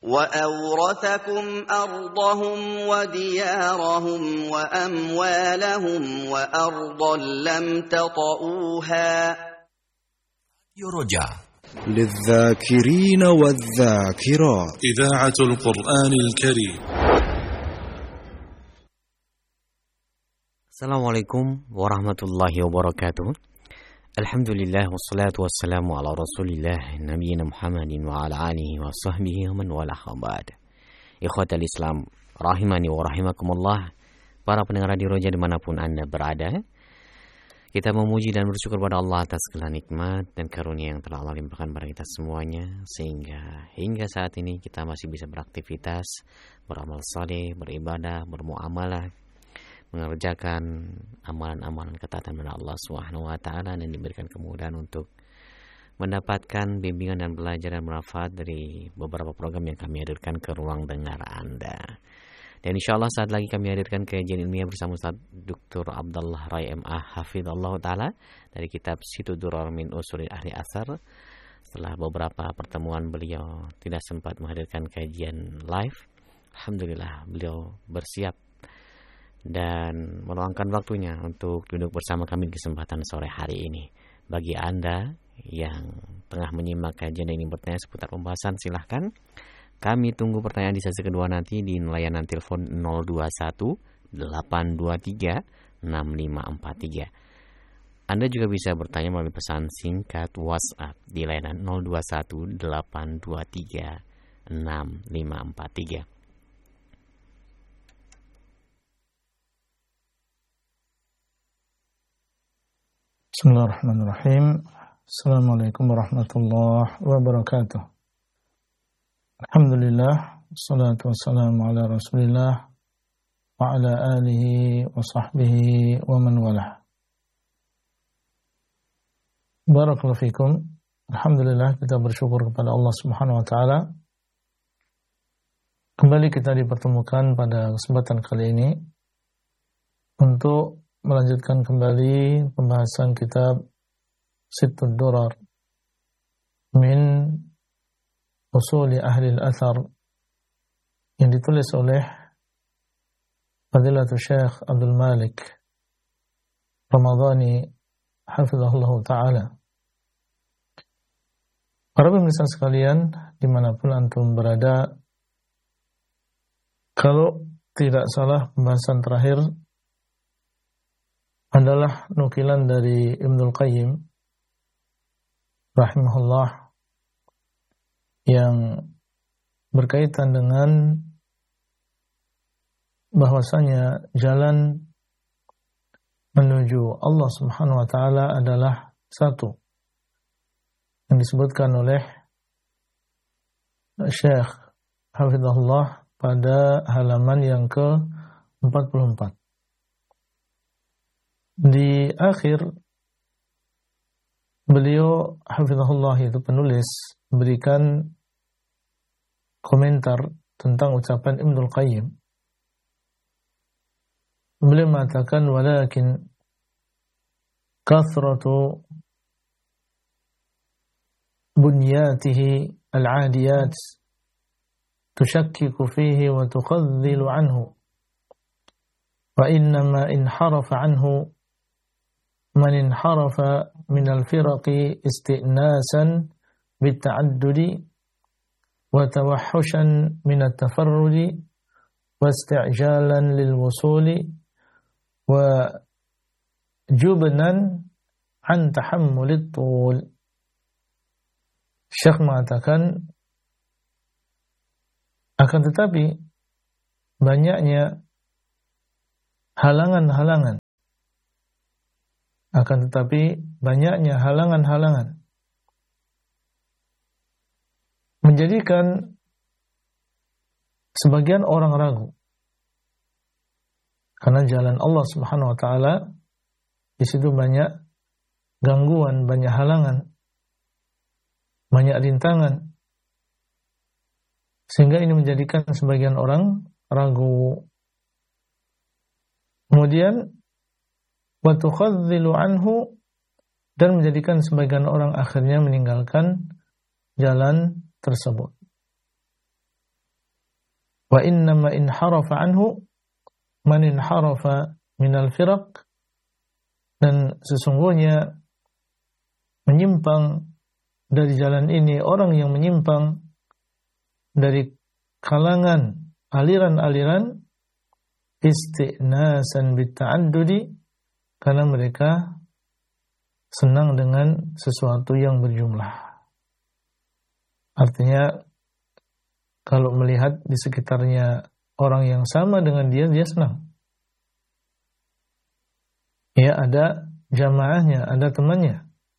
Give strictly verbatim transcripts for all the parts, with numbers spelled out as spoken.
وَأَوْرَثَكُمْ أَرْضَهُمْ وَدِيَارَهُمْ وَأَمْوَالَهُمْ وَأَرْضًا لَمْ تَطَئُوهَا. يرجع للذاكرين والذاكرات إذاعة القرآن الكريم. Assalamualaikum warahmatullahi wabarakatuh. Alhamdulillah wassalatu wassalamu ala rasulillah nabiyina Muhammadin wa ala alihi wa sahbihi wa man walah ba'd. Ikhwatal Islam rahimani wa rahimakumullah, para pendengar Radio Roja dimanapun Anda berada, kita memuji dan bersyukur pada Allah atas segala nikmat dan karunia yang telah Allah limpahkan pada kita semuanya, sehingga hingga saat ini kita masih bisa beraktivitas, beramal saleh, beribadah, bermuamalah, mengerjakan amalan-amalan ketaatan kepada Allah Subhanahu wa taala, dan diberikan kemudahan untuk mendapatkan bimbingan dan belajar dan manfaat dari beberapa program yang kami hadirkan ke ruang dengar Anda. Dan insya Allah saat lagi kami hadirkan kajian ilmiah bersama Ustaz Doktor Abdullah Rai M A Hafidhullah Ta'ala dari kitab Situ Durar min Usulil Ahli Asar. Setelah beberapa pertemuan beliau tidak sempat menghadirkan kajian live, alhamdulillah beliau bersiap dan meluangkan waktunya untuk duduk bersama kami di kesempatan sore hari ini. Bagi Anda yang tengah menyimak kajian dan ingin bertanya seputar pembahasan, silahkan. Kami tunggu pertanyaan di sesi kedua nanti di layanan telepon nol dua satu delapan dua tiga enam lima empat tiga. Anda juga bisa bertanya melalui pesan singkat WhatsApp di layanan nol dua satu delapan dua tiga enam lima empat tiga. Bismillahirrahmanirrahim. Assalamualaikum warahmatullahi wabarakatuh. Alhamdulillah, wassalatu wassalamu ala rasulillah wa ala alihi wa sahbihi wa man walah. Barakallahu fikum. Alhamdulillah, kita bersyukur kepada Allah Subhanahu wa taala. Kembali kita dipertemukan pada kesempatan kali ini untuk melanjutkan kembali pembahasan kitab Situd Durar min Usuli Ahli Al-Athar yang ditulis oleh Fadilatul Syekh Abdul Malik Ramadhani hafizahullah ta'ala. Para pemirsa sekalian, dimanapun antum berada, kalau tidak salah pembahasan terakhir adalah nukilan dari Ibnul Qayyim rahimahullah yang berkaitan dengan bahwasanya jalan menuju Allah Subhanahu wa taala adalah satu, yang disebutkan oleh Syekh Hafizahullah pada halaman yang ke empat puluh empat. Di akhir beliau hafizahullah itu penulis memberikan komentar tentang ucapan Ibnul Qayyim. Beliau mengatakan walakin kathratu bunyatihi al-'adiyat tushakkiku fihi wa tukhadhilu anhu wa innama inharafa anhu man inharafa min al-firaqi isti'nasan bit-ta'addudi wa tawahhushan min at-tafarrudi wa isti'jalan lil-wusuli wa jubnan an tahammulit tul. Syekh mengatakan akan tetapi banyaknya halangan-halangan Akan tetapi banyaknya halangan-halangan menjadikan sebagian orang ragu, karena jalan Allah Subhanahu wa taala di situ banyak gangguan, banyak halangan, banyak rintangan, sehingga ini menjadikan sebagian orang ragu. Kemudian wa tukhadhilu anhu, dan menjadikan sebagian orang akhirnya meninggalkan jalan tersebut. Wa innama inharafa anhu man inharafa minal firaq, dan sesungguhnya menyimpang dari jalan ini orang yang menyimpang dari kalangan aliran-aliran istinasan bitta'addudi, karena mereka senang dengan sesuatu yang berjumlah. Artinya kalau melihat di sekitarnya orang yang sama dengan dia, dia senang. Ya, ada jamaahnya, ada temannya.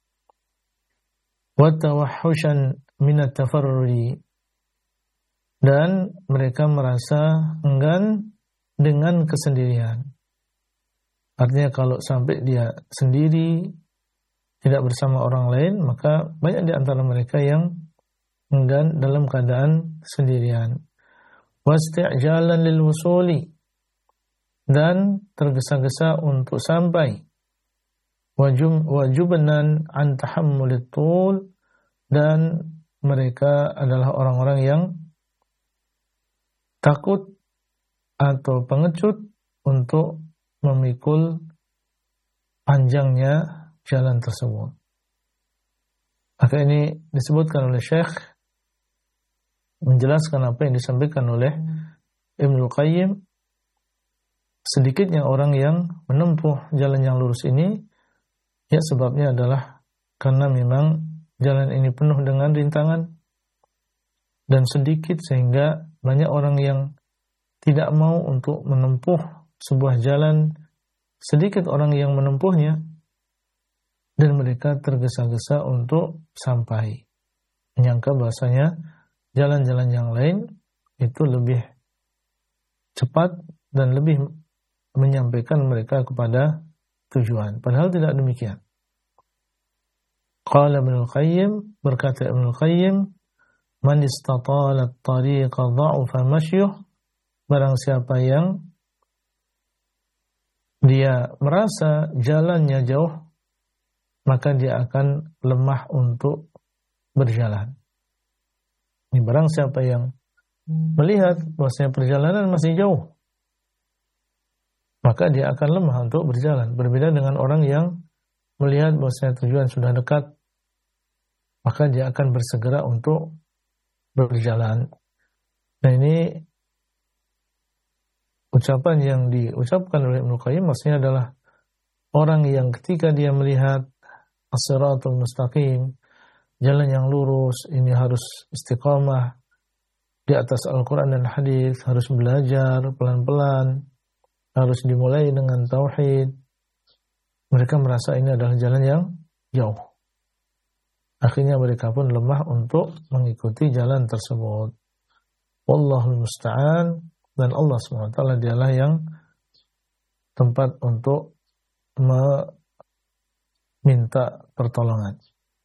Wa tawahhushan min at-tafarrudi, dan mereka merasa enggan dengan kesendirian. Artinya kalau sampai dia sendiri, tidak bersama orang lain, maka banyak di antara mereka yang enggan dalam keadaan sendirian. Wasti'jalan lil wusuli, dan tergesa-gesa untuk sampai. Wajubnan an tahammulit tul, dan mereka adalah orang-orang yang takut atau pengecut untuk memikul panjangnya jalan tersebut. Maka ini disebutkan oleh Syekh menjelaskan apa yang disampaikan oleh Ibnul Qayyim. Sedikitnya orang yang menempuh jalan yang lurus ini, ya sebabnya adalah karena memang jalan ini penuh dengan rintangan dan sedikit, sehingga banyak orang yang tidak mau untuk menempuh sebuah jalan, sedikit orang yang menempuhnya, dan mereka tergesa-gesa untuk sampai, menyangka bahasanya jalan-jalan yang lain itu lebih cepat dan lebih menyampaikan mereka kepada tujuan. Padahal tidak demikian. Qala Ibnul Qayyim, berkata Ibnul Qayyim, man istatala at-tariqa dha'ufa mashyuh, barang siapa yang dia merasa jalannya jauh, maka dia akan lemah untuk berjalan. Ini barang siapa yang melihat bahwasanya perjalanan masih jauh, maka dia akan lemah untuk berjalan. Berbeda dengan orang yang melihat bahwasanya tujuan sudah dekat, maka dia akan bersegera untuk berjalan. Nah, ini ucapan yang diucapkan oleh Ibnu Qayyim maksudnya adalah orang yang ketika dia melihat as-siratul mustaqim, jalan yang lurus, ini harus istiqamah di atas Al-Quran dan hadis, harus belajar pelan-pelan, harus dimulai dengan tauhid. Mereka merasa ini adalah jalan yang jauh. Akhirnya mereka pun lemah untuk mengikuti jalan tersebut. Wallahul musta'an, dan Allah subhanahu wa taala dialah yang tempat untuk meminta pertolongan.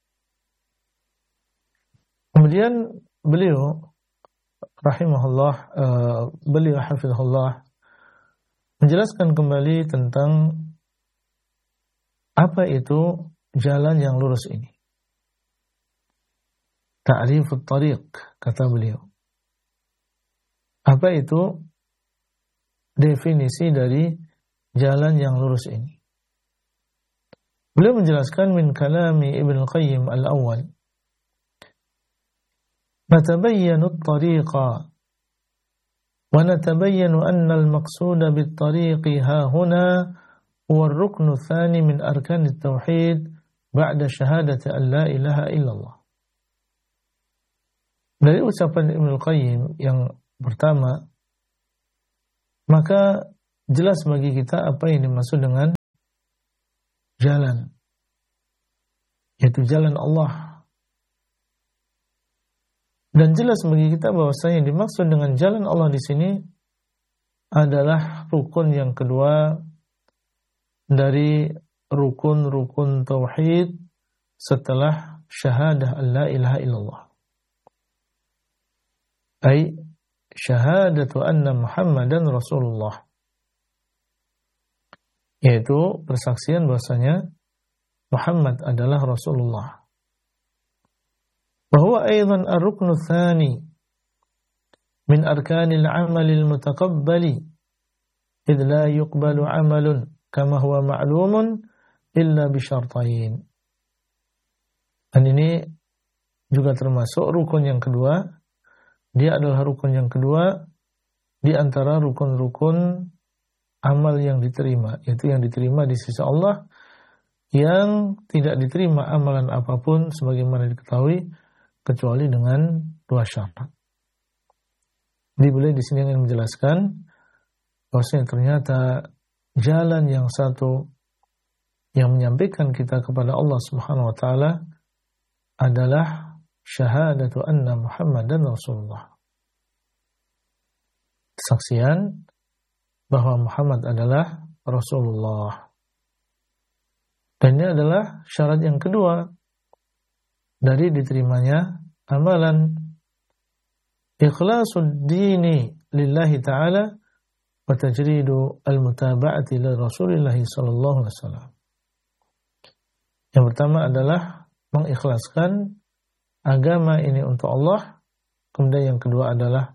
Kemudian beliau rahimahullah, uh, beliau hafizahullah menjelaskan kembali tentang apa itu jalan yang lurus ini. Ta'rifut tariq, kata beliau. Apa itu definisi dari jalan yang lurus ini? Beliau menjelaskan min kalami Ibn Qayyim al-awwal, natabayyanu at-tariqa wa natabayyanu anna al-maqsuda bit-tariqi ha huna huwa ar-ruknu tsani min arkan at-tauhid ba'da syahadati an la ilaha illallah. Dari ucapan Ibn Qayyim yang pertama, maka jelas bagi kita apa yang dimaksud dengan jalan, yaitu jalan Allah. Dan jelas bagi kita bahwasanya yang dimaksud dengan jalan Allah di sini adalah rukun yang kedua dari rukun-rukun tauhid setelah syahadah alla ilaha illallah. Ai syahadatu anna Muhammadan Rasulullah, yaitu persaksian bahwasanya Muhammad adalah Rasulullah. Bahwa aidan ar-ruknu tsani min arkanil amalil mutaqabbali idh la yuqbalu amalun kama huwa ma'lumun illa bi syartain. Dan ini juga termasuk rukun yang kedua. Dia adalah rukun yang kedua di antara rukun-rukun amal yang diterima, yaitu yang diterima di sisi Allah, yang tidak diterima amalan apapun sebagaimana diketahui kecuali dengan dua syarat. Jadi beliau di sini ingin menjelaskan bahwasanya ternyata jalan yang satu yang menyampaikan kita kepada Allah Subhanahu wa taala adalah syahadatu anna Muhammadan Rasulullah. Kesaksian bahwa Muhammad adalah Rasulullah. Dan ini adalah syarat yang kedua dari diterimanya amalan. Ikhlasul dini lillahi ta'ala wa tajridu al-mutaba'ati li Rasulillah sallallahu alaihi wasallam. Yang pertama adalah mengikhlaskan agama ini untuk Allah. Kemudian yang kedua adalah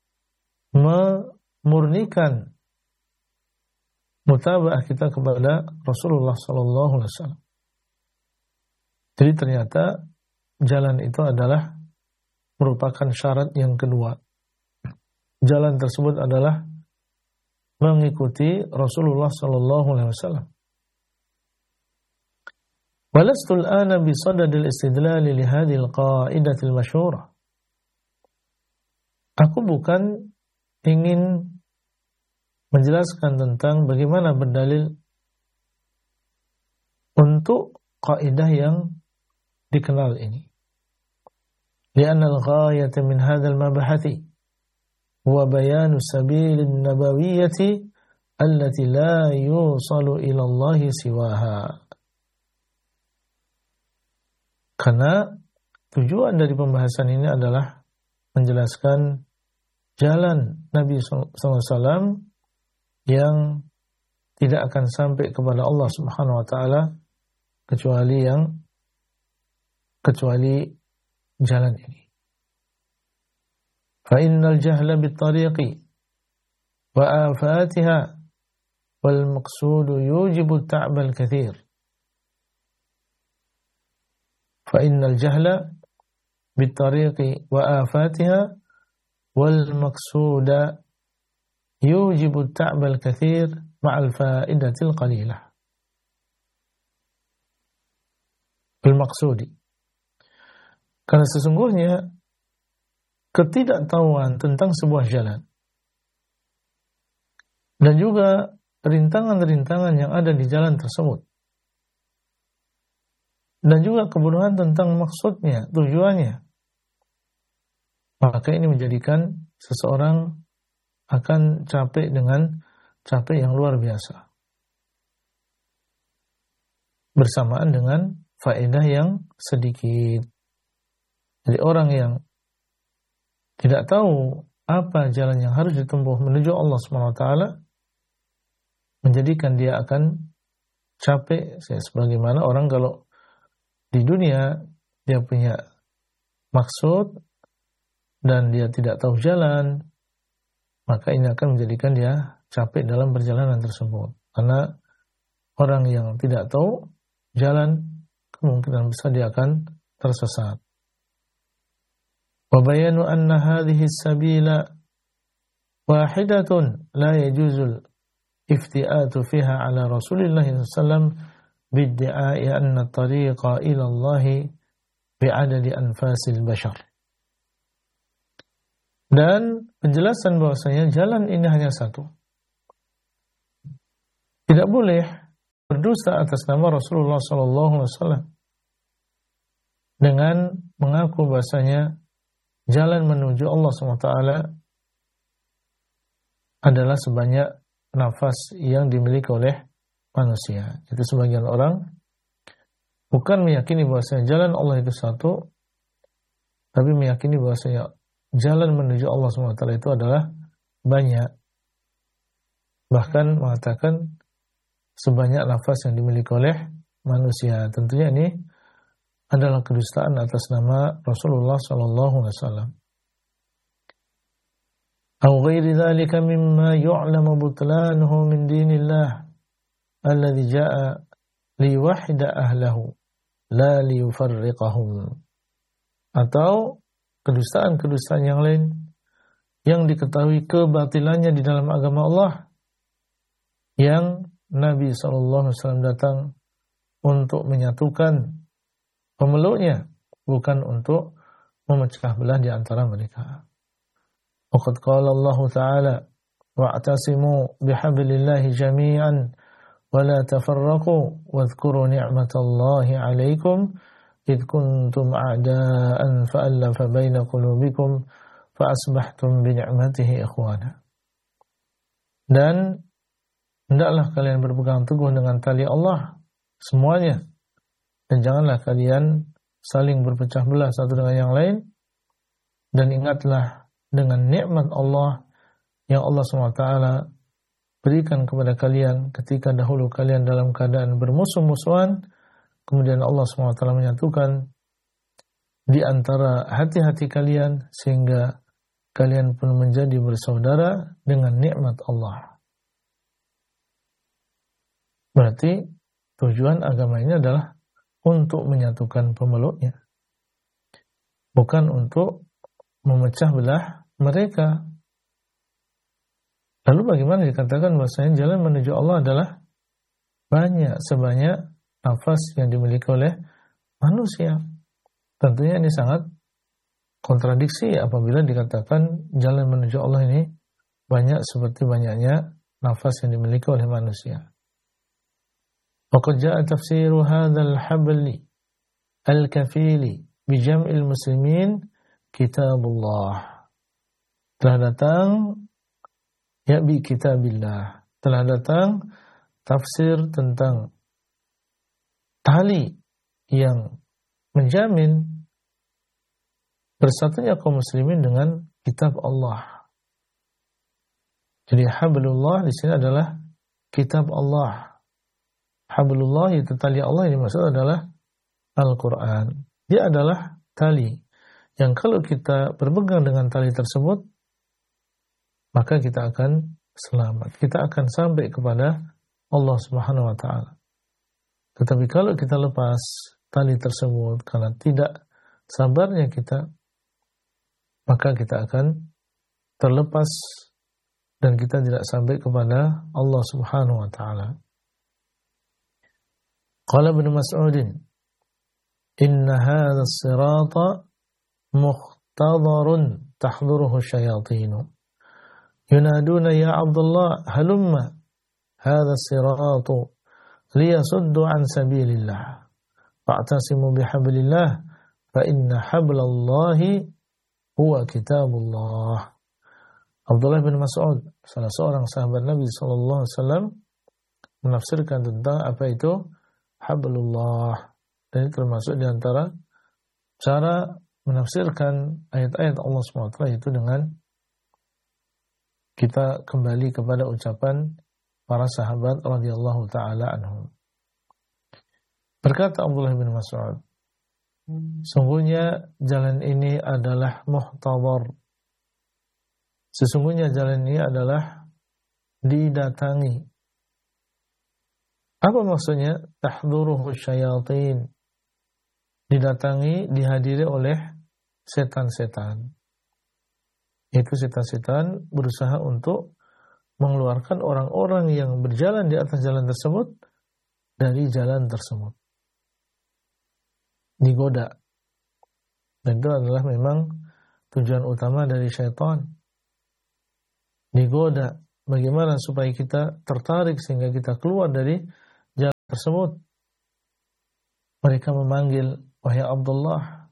memurnikan mutaba'ah kita kepada Rasulullah sallallahu alaihi wasallam. Jadi ternyata jalan itu adalah merupakan syarat yang kedua. Jalan tersebut adalah mengikuti Rasulullah sallallahu alaihi wasallam. Walastu al-ana bi sadadil istidlal li hadhihi al-qa'idah al-masyhurah. Aku bukan ingin menjelaskan tentang bagaimana berdalil untuk kaidah yang dikenal ini. لأن الغاية من هذا المبحث هو بيان سبيل النبوية التي لا يوصل إلى الله سواها. Karena tujuan dari pembahasan ini adalah menjelaskan jalan Nabi shallallahu alaihi wasallam yang tidak akan sampai kepada Allah Subhanahu wa taala kecuali yang kecuali jalan ini. Fa innal jahla bit tariqi wa afatiha wal maqsud yujibu at-ta'b al-kathir. Fa innal jahla bit tariqi wa afatiha wal maqsud yujibu at-ta'b al-kathir ma'al fa'idati al-qalilah. Al-maqsudi, karena sesungguhnya ketidaktahuan tentang sebuah jalan dan juga rintangan-rintangan yang ada di jalan tersebut dan juga kebodohan tentang maksudnya, tujuannya, maka ini menjadikan seseorang akan capek dengan capek yang luar biasa bersamaan dengan faedah yang sedikit. Jadi orang yang tidak tahu apa jalan yang harus ditempuh menuju Allah subhanahu wa taala menjadikan dia akan capek. Sebagaimana orang kalau di dunia dia punya maksud dan dia tidak tahu jalan, maka ini akan menjadikan dia capek dalam perjalanan tersebut. Karena orang yang tidak tahu jalan, kemungkinan besar dia akan tersesat. Wa bayanu anna hadhihi as-sabila wahidatun la yajuzul ifti'atu fiha ala Rasulillah sallallahu alaihi wasallam bidda'i anna at-tariqa ila Allah bi'adadi anfasil bashar. Dan penjelasan bahwasanya jalan ini hanya satu. Tidak boleh berdusta atas nama Rasulullah sallallahu alaihi wasallam dengan mengaku bahwasanya jalan menuju Allah subhanahu wa taala adalah sebanyak nafas yang dimiliki oleh manusia. Itu sebagian orang bukan meyakini bahwasanya jalan Allah itu satu, tapi meyakini bahwasanya jalan menuju Allah subhanahu wa taala itu adalah banyak. Bahkan mengatakan sebanyak nafas yang dimiliki oleh manusia. Tentunya ini adalah kedustaan atas nama Rasulullah sallallahu alaihi wasallam. أو غير ذلك مما يعلم بطلانه من دين الله الذي جاء ليوحد أهله لا ليفرقهم, atau kedustaan-kedustaan yang lain yang diketahui kebatilannya di dalam agama Allah, yang Nabi shallallahu alaihi wasallam datang untuk menyatukan pemeluknya, bukan untuk memecah belah di antara mereka. Waqad qala Allah Ta'ala wa'tasimu bihablillahi jami'an wa la tafarraqu wadhkuru ni'matallahi 'alaikum id kuntum a'da'an fa'alafa baina qulubikum fa'asbahtum bi ni'matihi ikhwana. Dan hendaklah kalian berpegang teguh dengan tali Allah semuanya, dan janganlah kalian saling berpecah belah satu dengan yang lain, dan ingatlah dengan nikmat Allah yang Allah subhanahu wa taala berikan kepada kalian ketika dahulu kalian dalam keadaan bermusuh-musuhan, kemudian Allah subhanahu wa taala menyatukan di antara hati-hati kalian sehingga kalian pun menjadi bersaudara dengan nikmat Allah. Berarti tujuan agama ini adalah untuk menyatukan pemeluknya, bukan untuk memecah belah mereka. Lalu bagaimana dikatakan bahwasanya jalan menuju Allah adalah banyak sebanyak nafas yang dimiliki oleh manusia? Tentunya ini sangat kontradiksi apabila dikatakan jalan menuju Allah ini banyak seperti banyaknya nafas yang dimiliki oleh manusia. Waqad jaa tafsiru hadzal habli al-kafili bi jam'il muslimin kitabullah. Telah datang ya bi kitabillah. Telah datang tafsir tentang tali yang menjamin bersatunya kaum muslimin dengan kitab Allah. Jadi hablullah di sini adalah kitab Allah. Hablullah itu tali Allah, yang dimaksud adalah Al-Quran. Dia adalah tali yang kalau kita berpegang dengan tali tersebut, maka kita akan selamat. Kita akan sampai kepada Allah Subhanahu wa taala. Tetapi kalau kita lepas tali tersebut karena tidak sabarnya kita, maka kita akan terlepas dan kita tidak sampai kepada Allah Subhanahu wa taala. Qala Ibnu Mas'ud, "Inna hadha as-sirata mukhtadarun tahduruhu syayatin. Yunaduna ya Abdullah halumma hadha as-siratu liyasuddu an sabilillah. Fa'tasimu bihablillah fa inna hablallahi huwa kitabullah." Abdullah bin Mas'ud, salah seorang sahabat Nabi sallallahu alaihi wasallam, menafsirkan tentang apa itu hablullah. Dan ini termasuk di antara cara menafsirkan ayat-ayat Allah subhanahu wa taala, itu dengan kita kembali kepada ucapan para sahabat radhiyallahu taala anhum. Berkata Abdullah bin Mas'ud, sungguhnya jalan ini adalah muhtadar. Sesungguhnya jalan ini adalah didatangi. Apa maksudnya? Tahduruhu syayatin. Didatangi, dihadiri oleh setan-setan. Itu setan-setan berusaha untuk mengeluarkan orang-orang yang berjalan di atas jalan tersebut dari jalan tersebut. Digoda. Dan itu adalah memang tujuan utama dari syaitan. Digoda. Bagaimana supaya kita tertarik sehingga kita keluar dari jalan tersebut. Mereka memanggil, wahai Abdullah,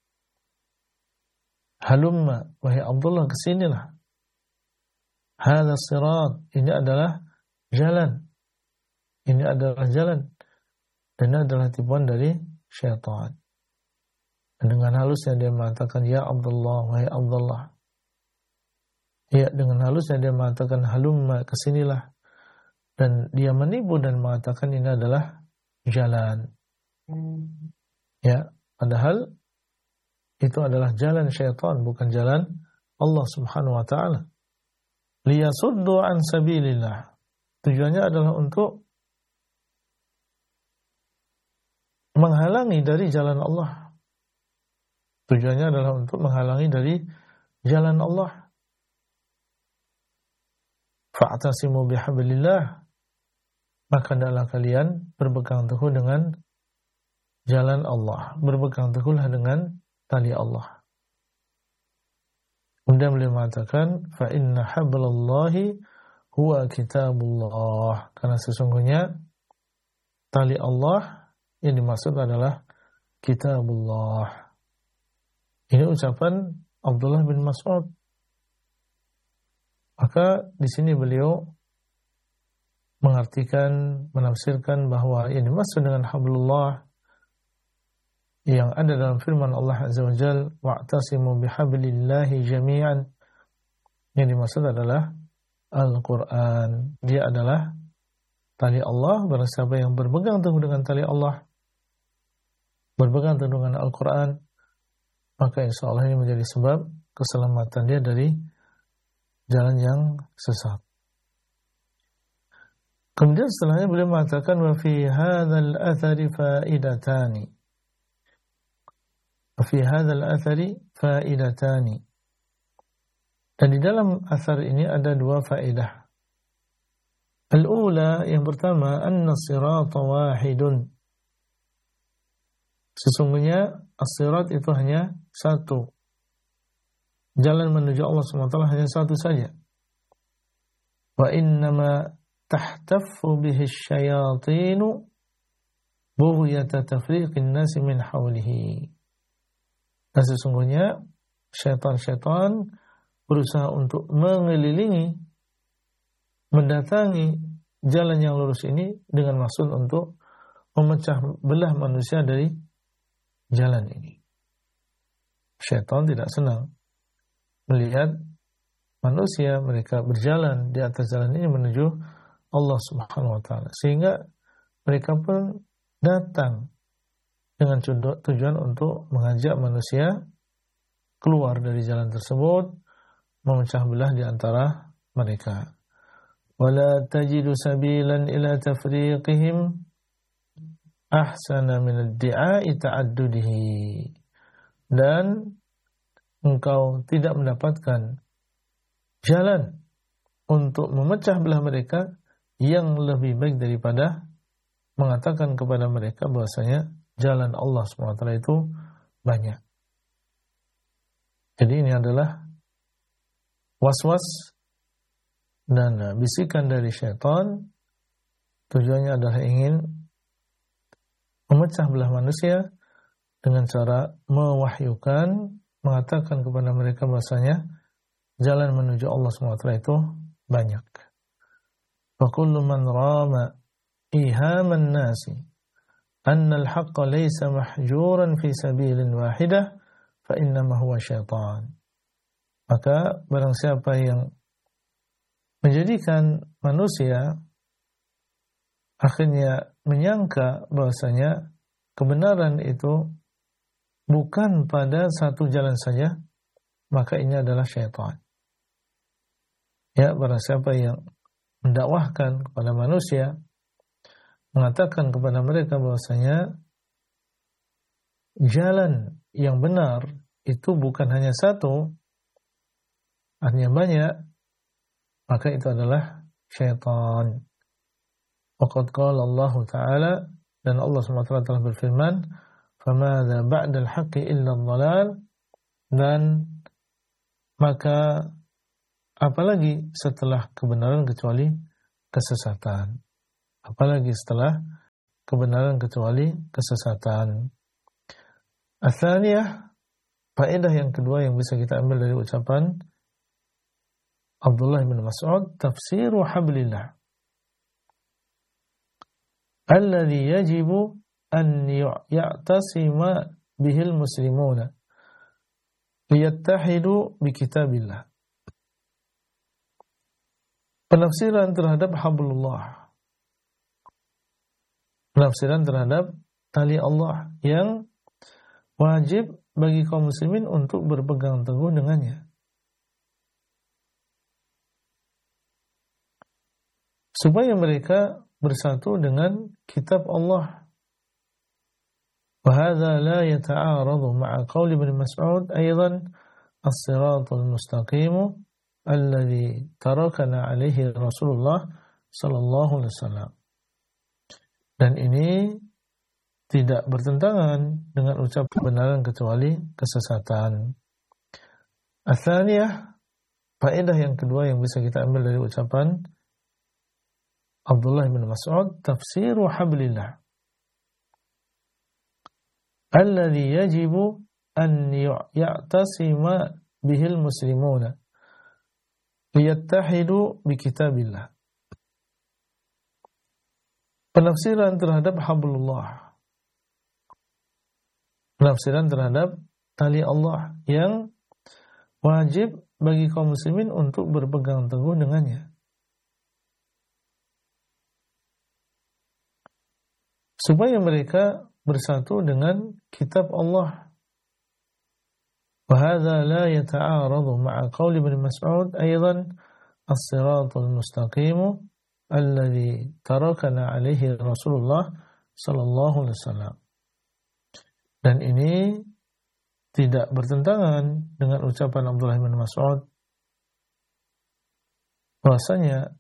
halumma, wahai Abdullah, kesinilah. Hadha sirat, ini adalah jalan. Ini adalah jalan. Dan ini adalah tipuan dari syaitan. Dan dengan halusnya dia mengatakan, ya Abdullah, wahai Abdullah. Ya, dengan halusnya dia mengatakan, halumma, kesinilah. Dan dia menipu dan mengatakan ini adalah jalan. Hmm. Ya, padahal itu adalah jalan syaitan, bukan jalan Allah subhanahu wa ta'ala. liyasuddu an sabilillah. Tujuannya adalah untuk menghalangi dari jalan Allah. Tujuannya adalah untuk menghalangi dari jalan Allah. Fa'tasimu bihablillah, maka hendaklah kalian berpegang teguh dengan jalan Allah, berpegang teguhlah dengan tali Allah. Kemudian beliau mengatakan, fa inna hablallahi huwa kitabullah, karena sesungguhnya tali Allah yang dimaksud adalah kitabullah. Ini ucapan Abdullah bin Mas'ud. Maka di sini beliau mengartikan, menafsirkan bahwa yang dimaksud dengan hablullah yang ada dalam firman Allah Azza wa Jalla, wa'tasimu bihablillahi jami'an, yang dimaksud adalah Al-Quran. Dia adalah tali Allah. Barang siapa yang berpegang teguh dengan tali Allah, berpegang teguh dengan Al-Quran, maka insya Allah ini menjadi sebab keselamatan dia dari jalan yang sesat. Kemudian setelahnya beliau mengatakan, wa fi hadzal athari faidatani. Wa fi hadzal athari faidatani. Dan di dalam asar ini ada dua faedah. Al-ula, yang pertama, anna sirata wahidun. Sesungguhnya as-sirat itu hanya satu. Jalan menuju Allah subhanahu wa taala hanya satu saja. Wa innama tahtaffu bihi syayatinu bughyata tafriqin nasi min hawlihi. Dan sesungguhnya syaitan-syaitan berusaha untuk mengelilingi, mendatangi jalan yang lurus ini dengan maksud untuk memecah belah manusia dari jalan ini. Syaitan tidak senang melihat manusia mereka berjalan di atas jalan ini menuju Allah Subhanahu wa taala, sehingga mereka pun datang dengan tujuan untuk mengajak manusia keluar dari jalan tersebut, memecah belah di antara mereka. Wala tajidu sabilan ila tafriqihim ahsana min ad-di'a'i ta'addudihi. Dan engkau tidak mendapatkan jalan untuk memecah belah mereka yang lebih baik daripada mengatakan kepada mereka bahwasanya jalan Allah subhanahu wa taala itu banyak. Jadi ini adalah was-was dan bisikan dari syaitan. Tujuannya adalah ingin memecah belah manusia dengan cara mewahyukan, mengatakan kepada mereka bahasanya jalan menuju Allah subhanahu wa taala itu banyak. Wa kullu man rama ihaman nasi anna al-haqqa laysa mahjuran fi sabilin wahidah fa innama huwa syaitan. Maka barang siapa yang menjadikan manusia akhirnya menyangka bahasanya kebenaran itu bukan pada satu jalan saja, maka ini adalah syaitan. Ya, barang siapa yang mendakwahkan kepada manusia, mengatakan kepada mereka bahwasanya jalan yang benar itu bukan hanya satu, artinya banyak, maka itu adalah syaitan. Waqad qala Allah Ta'ala, dan Allah subhanahu wa taala telah berfirman, famadza ba'dal haqqi illa dhalal, dan maka apalagi setelah kebenaran kecuali kesesatan. Apalagi setelah kebenaran kecuali kesesatan. Atsaniyah, faedah yang kedua yang bisa kita ambil dari ucapan Abdullah bin Mas'ud, tafsiru hablillah alladhi yajibu an ya'tasima bihil muslimuna liyattahidu bi kitabillah. Penafsiran terhadap hablullah, penafsiran terhadap tali Allah yang wajib bagi kaum muslimin untuk berpegang teguh dengannya. supaya mereka bersatu dengan kitab Allah. Wa hadza la yata'aradu ma'a qauli Ibnu Mas'ud aidan as-siratal mustaqim alladhi tarakana alaihi Rasulullah sallallahu alaihi wasallam. Dan ini tidak bertentangan dengan ucapan kebenaran kecuali kesesatan. Ats-tsaniyah, faedah yang kedua yang bisa kita ambil dari ucapan Abdullah bin Mas'ud, tafsiru hablillah alladhi yajibu an ya'tasima bihil muslimuna liyattahidu bi kitabillah. Penafsiran terhadap hablullah, penafsiran terhadap tali Allah yang wajib bagi kaum muslimin untuk berpegang teguh dengannya, supaya mereka bersatu dengan kitab Allah. Wa hadza la yata'aradu ma'a qauli Ibnu Mas'ud aidan as-siratal mustaqim alladhi tarakana alaihi Rasulullah sallallahu alaihi wasallam. Dan ini tidak bertentangan dengan ucapan Abdullah bin Mas'ud bahwasanya